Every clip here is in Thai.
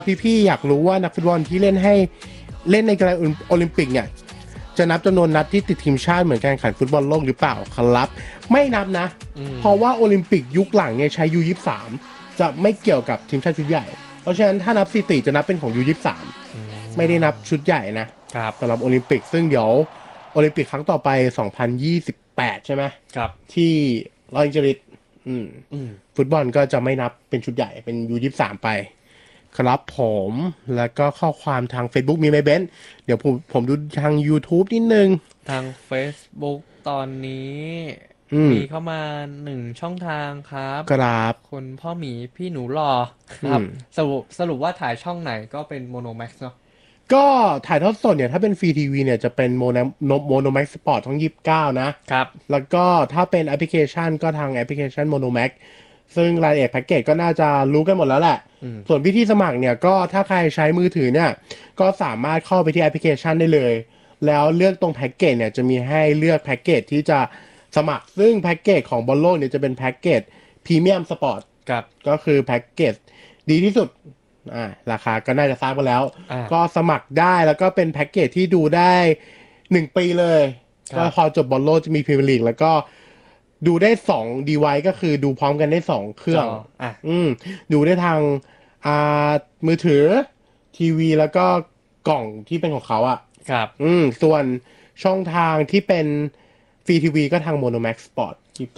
พี่ๆอยากรู้ว่านักฟุตบอลที่เล่นในกีฬาโอลิมปิกเนี่ยจะนับจำนวนนัดที่ติดทีมชาติเหมือนการแข่งขันฟุตบอลโลกหรือเปล่าครับไม่นับนะเพราะว่าโอลิมปิกยุคหลังเนี่ยใช้ U23 จะไม่เกี่ยวกับทีมชาติชุดใหญ่เพราะฉะนั้นถ้านับสถิติจะนับเป็นของ U23 ไม่ได้นับชุดใหญ่นะครับสำหรับโอลิมปิกซึ่งเดี๋ยวโอลิมปิกครั้งต่อไป2028ใช่ไหมครับที่ลอสแองเจลิสฟุตบอลก็จะไม่นับเป็นชุดใหญ่เป็น U23 ไปครับผมแล้วก็ข้อความทาง Facebook มีไหมเบนเดี๋ยวผมดูทาง YouTube นิดนึงทาง Facebook ตอนนี้มีเข้ามา1ช่องทางครับคุณพ่อหมีพี่หนูหล่อครับสรุปว่าถ่ายช่องไหนก็เป็น Monomax เนาะก็ถ่ายทอดสดเนี่ยถ้าเป็นฟรีทีวีเนี่ยจะเป็นMonomax Sport ทั้ง29นะครับแล้วก็ถ้าเป็นแอปพลิเคชันก็ทางแอปพลิเคชัน Monomax ซึ่งรายละเอียดแพ็กเกจก็น่าจะรู้กันหมดแล้วแหละส่วนวิธีสมัครเนี่ยก็ถ้าใครใช้มือถือเนี่ยก็สามารถเข้าไปที่แอปพลิเคชันได้เลยแล้วเลือกตรงแพ็กเกจเนี่ยจะมีให้เลือกแพ็กเกจที่จะสมัครซึ่งแพ็กเกจของบอลโลกเนี่ยจะเป็นแพ็กเกจพรีเมียมสปอร์ตก็คือแพ็กเกจดีที่สุดราคาก็น่าจะทราบกันแล้วก็สมัครได้แล้วก็เป็นแพ็กเกจที่ดูได้1ปีเลยก็พอจบบอลโลกจะมีพรีเมียร์ลีกแล้วก็ดูได้2 device ก็คือดูพร้อมกันได้2เครื่องดูได้ทางมือถือทีวีแล้วก็กล่องที่เป็นของเขาครับส่วนช่องทางที่เป็นฟรีทีวีก็ทาง Monomax Sport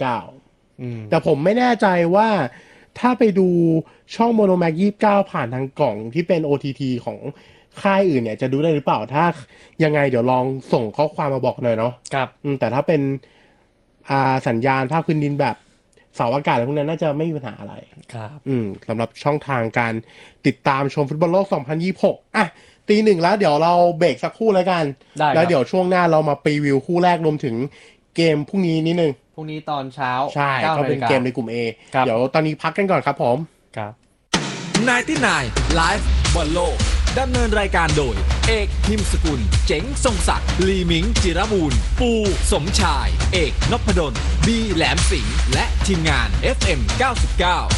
29แต่ผมไม่แน่ใจว่าถ้าไปดูช่อง Monomax 29ผ่านทางกล่องที่เป็น OTT ของค่ายอื่นเนี่ยจะดูได้หรือเปล่าถ้ายังไงเดี๋ยวลองส่งข้อความมาบอกหน่อยเนาะครับแต่ถ้าเป็นสัญญาณภาพพื้นดินแบบเสาอากาศอะไรพวกนั้นน่าจะไม่มีปัญหาอะไรครับสำหรับช่องทางการติดตามชมฟุตบอลโลก2026ตีหนึ่งแล้วเดี๋ยวเราเบรกสักครู่แล้วกันแล้วเดี๋ยวช่วงหน้าเรามาพรีวิวคู่แรกรวมถึงเกมพรุ่งนี้นิดนึงพรุ่งนี้ตอนเช้าใช่ก็เป็นเกมในกลุ่ม A เดี๋ยวตอนนี้พักกันก่อนครับผมครับ 99 Live บอลโลกดำเนินรายการโดยเอกพิมพ์สกุลเจ๋งทรงศักดิ์ลีมิงจิรบูรณ์ปูสมชายเอกนพดลบีแหลมสิงห์และทีมงาน FM 99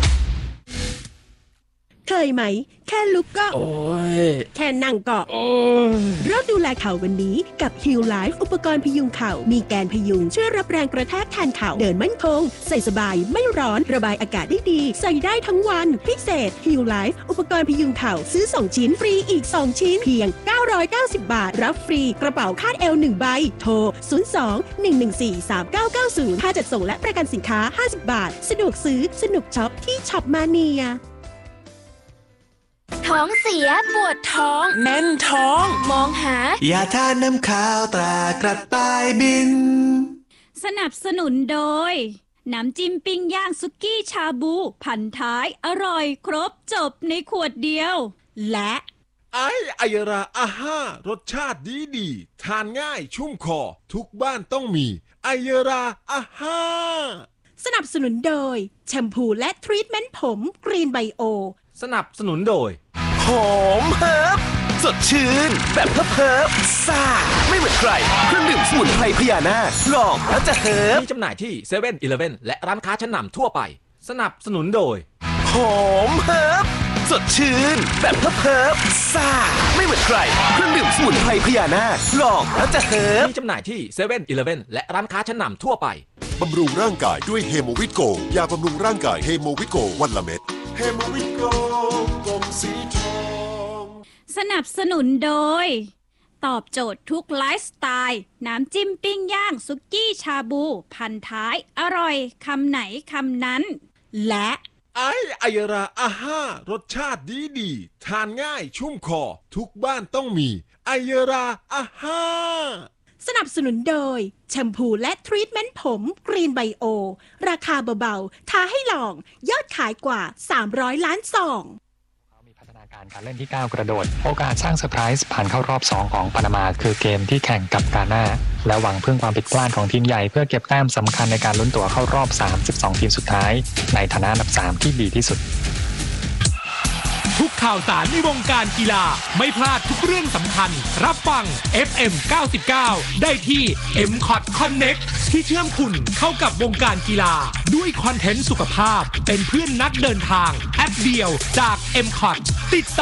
เคยไหมแค่ลุกก็โอ้ยแค่นั่งก็โอ้ยเริ่มดูแลเข่าวันนี้กับ Heal Life อุปกรณ์พยุงเข่ามีแกนพยุงช่วยรับแรงกระแทกแทนเข่าเดินมั่นคงใส่สบายไม่ร้อนระบายอากาศได้ดีใส่ได้ทั้งวันพิเศษ Heal Life อุปกรณ์พยุงเข่าซื้อ2ชิ้นฟรีอีก2ชิ้นเพียง990 บาทรับฟรีกระเป๋าคาดเอว1ใบโทร02-114-3990ค่าจัดส่งและประกันสินค้า50 บาทสะดวกซื้อสนุกช็อปที่ช็อปมาเนียท้องเสียปวดท้องแน่นท้องมองหายาทาน้ำขาวตรากระต่ายบินสนับสนุนโดยน้ำจิ้มปิ้งย่างสุกี้ชาบูพันท้ายอร่อยครบจบในขวดเดียวและไอยราอาห้ารสชาติดีทานง่ายชุ่มคอทุกบ้านต้องมีไอยราอาห้าสนับสนุนโดยแชมพูและทรีทเมนต์ผมกรีนไบโอสนับสนุนโดยหอมเฮิร์บสดชื่นแบบเฮิร์บซ่าไม่เหมือนใครเครื่องดื่มสมุนไพรพญานาคลองแล้วจะเฮิร์บมีจำหน่ายที่7-Eleven และร้านค้าชั้นนำทั่วไปสนับสนุนโดยหอมเฮิร์บสดชื่นแบบเฮิร์บซ่าไม่เหมือนใครเครื่องดื่มสมุนไพรพญานาคลองแล้วจะเฮิร์บมีจำหน่ายที่7-Eleven และร้านค้าชั้นนำทั่วไปบำรุงร่างกายด้วยเฮโมวิตโกยาบำรุงร่างกายเฮโมวิตโกวันละเม็ดเฮโมวิตโกกลมสีทองสนับสนุนโดยตอบโจทย์ทุกไลฟ์สไตล์น้ำจิ้มปิ้งย่างสุกี้ชาบูพันท้ายอร่อยคำไหนคำนั้นและไอยราอาห้ารสชาติดีทานง่ายชุ่มคอทุกบ้านต้องมีไอยราอาห้าสนับสนุนโดยแชมพูและทรีทเมนต์ผมกรีนไบโอราคาเบาๆท้าให้ลองยอดขายกว่า300 ล้านซองมีพัฒนาการการเล่นที่ก้าวกระโดดโอกาสสร้างเซอร์ไพรส์ผ่านเข้ารอบ2ของปานามาคือเกมที่แข่งกับกาน่าและหวังพึ่งความผิดพลาดของทีมใหญ่เพื่อเก็บแต้มสำคัญในการลุ้นตั๋วเข้ารอบ32ทีมสุดท้ายในฐานะอันดับ3ที่ดีที่สุดทุกข่าวสารในวงการกีฬาไม่พลาดทุกเรื่องสำคัญรับฟัง FM 99ได้ที่ MCOT Connect ที่เชื่อมคุณเข้ากับวงการกีฬาด้วยคอนเทนต์สุขภาพเป็นเพื่อนนักเดินทางแอปเดียวจาก M-KOT ติด